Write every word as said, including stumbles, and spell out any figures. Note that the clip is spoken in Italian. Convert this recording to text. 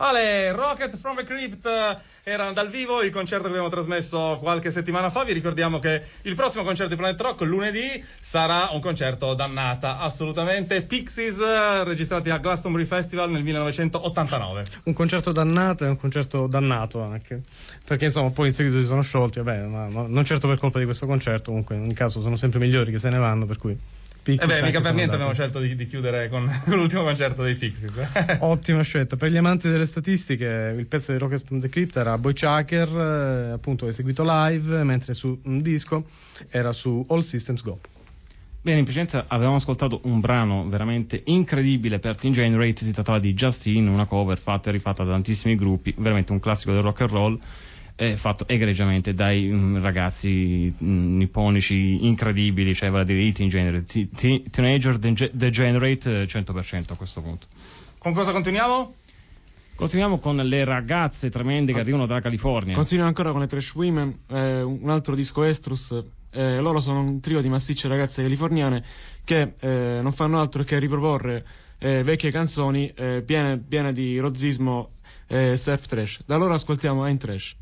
Ale, Rocket from the Crypt era dal vivo il concerto che abbiamo trasmesso qualche settimana fa. Vi ricordiamo che il prossimo concerto di Planet Rock lunedì sarà un concerto dannata, assolutamente. Pixies, registrati a Glastonbury Festival nel millenovecentottantanove. Un concerto dannato e un concerto dannato anche, perché insomma poi in seguito si sono sciolti, vabbè, ma no, non certo per colpa di questo concerto, comunque in ogni caso sono sempre migliori che se ne vanno, per cui Pixies, eh beh, mica per niente abbiamo scelto di, di chiudere con, con l'ultimo concerto dei Pixies. Ottima scelta. Per gli amanti delle statistiche, il pezzo di Rocket from the Crypt era Boy Chucker, eh, appunto eseguito live, mentre su un disco era su All Systems Go. Bene, in precedenza avevamo ascoltato un brano veramente incredibile per Teen Generate, si trattava di Justine, una cover fatta e rifatta da tantissimi gruppi, veramente un classico del rock and roll. È fatto egregiamente dai um, ragazzi um, nipponici incredibili, cioè vale a dire i teen generate, t- teenager de- degenerate cento per cento a questo punto. Con cosa continuiamo? Continuiamo con le ragazze tremende che arrivano dalla California. Continuiamo ancora con le Trash Women, eh, un altro disco Estrus. Eh, loro sono un trio di massicce ragazze californiane che eh, non fanno altro che riproporre eh, vecchie canzoni eh, piene, piene di rozzismo e surf trash. Da loro ascoltiamo Ein Trash.